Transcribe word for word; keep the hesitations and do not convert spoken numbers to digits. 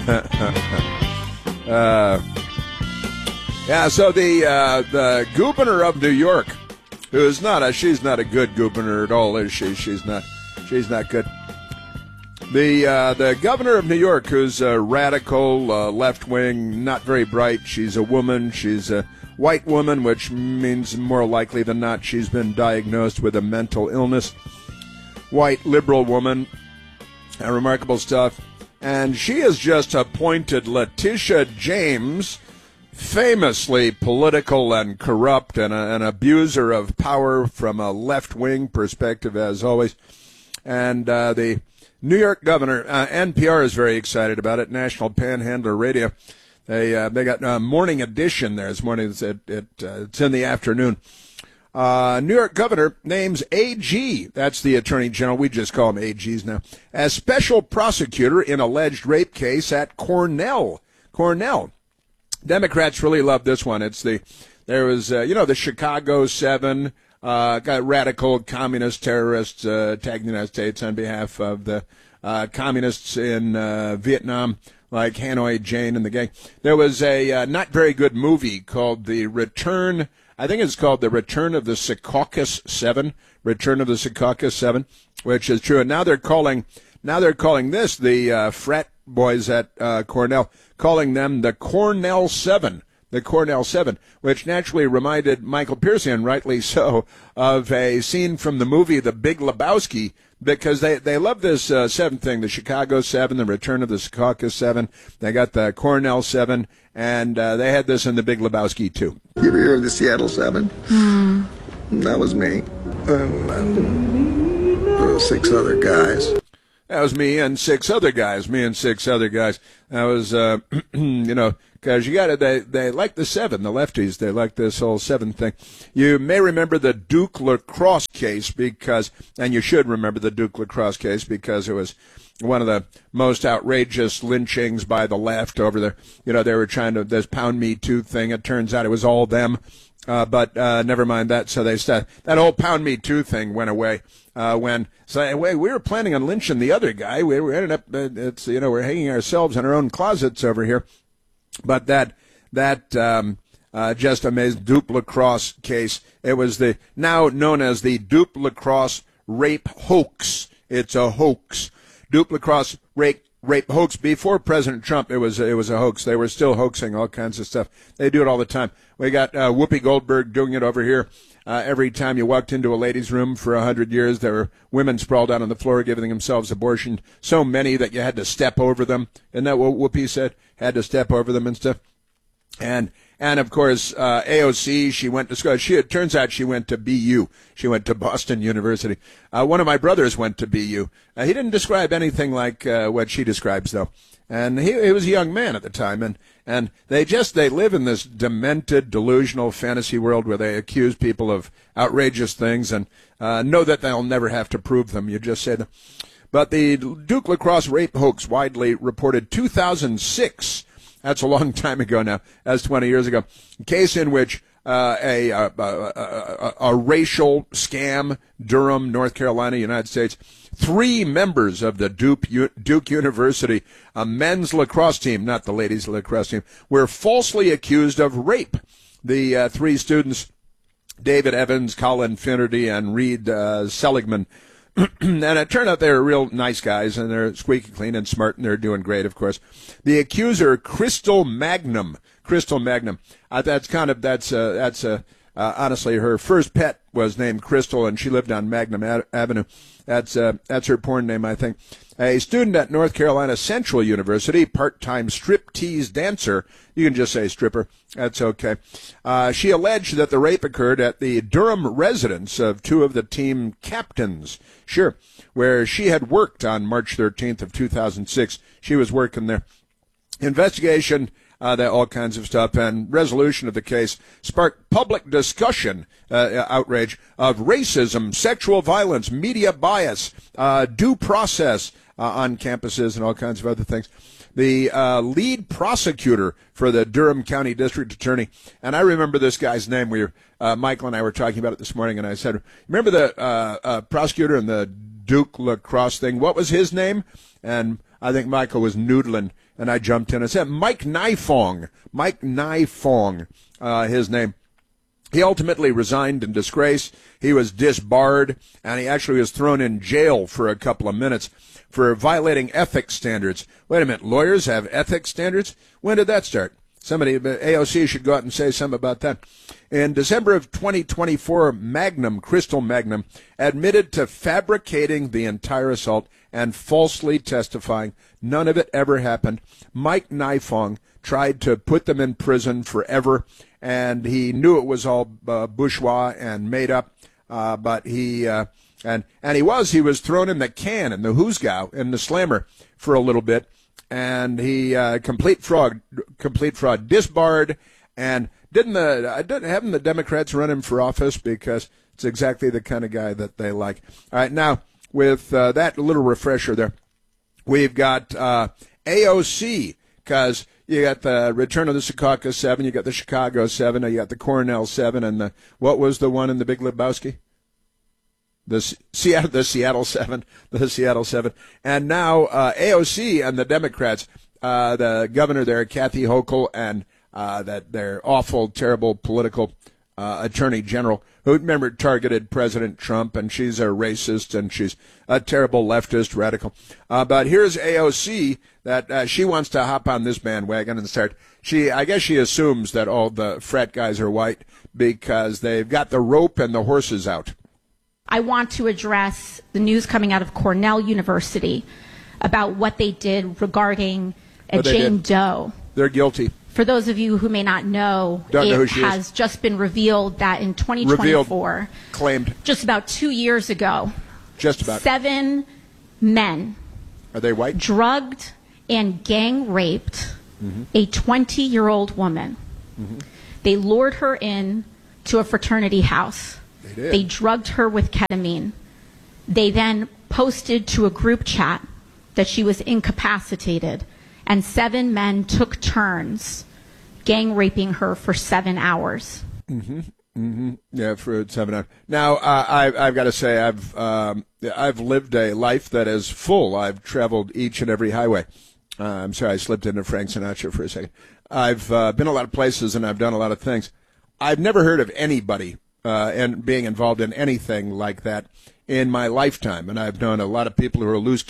uh, yeah, so the uh, the governor of New York, who is not a she's not a good governor at all, is she? She's not she's not good. The uh, the governor of New York, who's a radical, uh, left wing, not very bright. She's a woman. She's a white woman, which means more likely than not she's been diagnosed with a mental illness. White liberal woman, uh, remarkable stuff. And she has just appointed Letitia James, famously political and corrupt and a, an abuser of power from a left-wing perspective, as always. And uh, the New York governor, uh, N P R is very excited about it, National Panhandler Radio. They uh, they got a morning edition there this morning. It's, it, it, uh, it's in the afternoon. Uh, New York governor names A G, that's the attorney general, we just call them A Gs now, as special prosecutor in alleged rape case at Cornell. Cornell. Democrats really love this one. It's the, there was, uh, you know, the Chicago Seven, uh, got radical communist terrorists, uh, attacking the United States on behalf of the, uh, communists in, uh, Vietnam, like Hanoi Jane and the gang. There was a, uh, not very good movie called The Return, I think it's called The Return of the Secaucus Seven, Return of the Secaucus Seven, which is true. And now they're calling, now they're calling this, the uh, frat boys at uh, Cornell, calling them the Cornell Seven, the Cornell Seven, which naturally reminded Michael Pierce, and rightly so, of a scene from the movie The Big Lebowski, because they, they love this uh, seven thing, the Chicago Seven, the Return of the Secaucus Seven. They got the Cornell Seven, and uh, they had this in The Big Lebowski, too. You ever hear of the Seattle Seven? Hmm. That was me. Um, and there were six other guys. That was me and six other guys, me and six other guys. That was, uh, you know, because you got to, they, they like the seven, the lefties, they like this whole seven thing. You may remember the Duke lacrosse case because, and you should remember the Duke lacrosse case because it was one of the most outrageous lynchings by the left over there. You know, they were trying to, this pound me too thing, it turns out it was all them. Uh, but uh, never mind that. So they said that whole pound me too thing went away uh, when. So anyway, we were planning on lynching the other guy. We were ended up. Uh, it's you know we're hanging ourselves in our own closets over here. But that that um, uh, just amazing Duke lacrosse case. It was the now known as the Duke lacrosse rape hoax. It's a hoax. Duke lacrosse rape. Rape hoax. Before President Trump, it was it was a hoax. They were still hoaxing all kinds of stuff. They do it all the time. We got uh, Whoopi Goldberg doing it over here. Uh, every time you walked into a ladies' room for a hundred years, there were women sprawled out on the floor giving themselves abortion. So many that you had to step over them. Isn't that what Whoopi said? Had to step over them and stuff. And and of course uh, A O C. She went to school. She it turns out she went to B U. She went to Boston University. Uh, one of my brothers went to B U. Uh, he didn't describe anything like uh, what she describes though. And he, he was a young man at the time. And and they just they live in this demented, delusional fantasy world where they accuse people of outrageous things and uh, know that they'll never have to prove them. You just say them. But the Duke lacrosse rape hoax, widely reported two thousand six. That's a long time ago now. That's twenty years ago. A case in which uh, a, a, a, a, a racial scam, Durham, North Carolina, United States. Three members of the Duke, Duke University, a men's lacrosse team, not the ladies' lacrosse team, were falsely accused of rape. The uh, three students, David Evans, Colin Finnerty, and Reed uh, Seligman. And it turned out they were real nice guys, and they're squeaky clean and smart, and they're doing great, of course. The accuser, Crystal Magnum, Crystal Magnum. Uh, that's kind of that's uh, that's uh, uh, honestly her first pet was named Crystal, and she lived on Magnum Ad- Avenue. That's uh, that's her porn name, I think. A student at North Carolina Central University, part-time striptease dancer. You can just say stripper. That's okay. Uh, she alleged that the rape occurred at the Durham residence of two of the team captains. Sure, where she had worked on March thirteenth of two thousand six. She was working there. Investigation, uh, that all kinds of stuff, and resolution of the case sparked public discussion, uh, outrage of racism, sexual violence, media bias, uh, due process uh, on campuses, and all kinds of other things. The uh, lead prosecutor for the Durham County District Attorney, and I remember this guy's name. We were, uh, Michael and I were talking about it this morning, and I said, remember the uh, uh, prosecutor in the Duke lacrosse thing? What was his name? And I think Michael was noodling, and I jumped in and said, Mike Nifong. Mike Nifong, uh, his name. He ultimately resigned in disgrace. He was disbarred, and he actually was thrown in jail for a couple of minutes for violating ethics standards. Wait a minute, lawyers have ethics standards? When did that start? Somebody, A O C should go out and say something about that. In December of twenty twenty-four, Magnum, Crystal Magnum, admitted to fabricating the entire assault and falsely testifying. None of it ever happened. Mike Nifong tried to put them in prison forever, and he knew it was all uh, bourgeois and made up, uh, but he, uh, and, and he was, he was thrown in the can, in the hoosgow, in the slammer for a little bit. And he uh, complete fraud, complete fraud, disbarred, and didn't the uh, didn't haven't the Democrats run him for office because it's exactly the kind of guy that they like. All right, now with uh, that little refresher there, we've got uh, A O C because you got the return of the Secaucus Seven, you got the Chicago Seven, you got the Cornell Seven, and the what was the one in the Big Lebowski? The Seattle, the Seattle Seven, the Seattle Seven, and now uh, A O C and the Democrats, uh, the governor there, Kathy Hochul, and uh, that their awful, terrible political uh, attorney general, who remember targeted President Trump, and she's a racist and she's a terrible leftist radical. Uh, but here's A O C that uh, she wants to hop on this bandwagon and start. She, I guess, she assumes that all the frat guys are white because they've got the rope and the horses out. I want to address the news coming out of Cornell University about what they did regarding a Jane Doe. They're guilty. For those of you who may not know, Don't it know who she has is. just been revealed that in twenty twenty-four, revealed, claimed, just about two years ago, just about seven men are they white? drugged and gang raped mm-hmm. a twenty-year-old woman. Mm-hmm. They lured her in to a fraternity house. They did. They drugged her with ketamine. They then posted to a group chat that she was incapacitated, and seven men took turns gang raping her for seven hours. Mm-hmm. Mm-hmm. Yeah, for seven hours. Now, uh, I, I've got to say, I've um, I've lived a life that is full. I've traveled each and every highway. Uh, I'm sorry, I slipped into Frank Sinatra for a second. I've uh, been a lot of places, and I've done a lot of things. I've never heard of anybody Uh, and being involved in anything like that in my lifetime. And I've known a lot of people who are loose